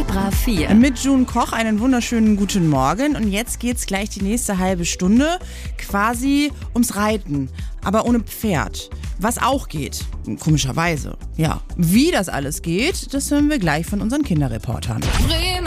Vibra 4. Mit June Koch einen wunderschönen guten Morgen. Und jetzt geht's gleich die nächste halbe Stunde quasi ums Reiten, aber ohne Pferd. Was auch geht, komischerweise. Ja, wie das alles geht, das hören wir gleich von unseren Kinderreportern.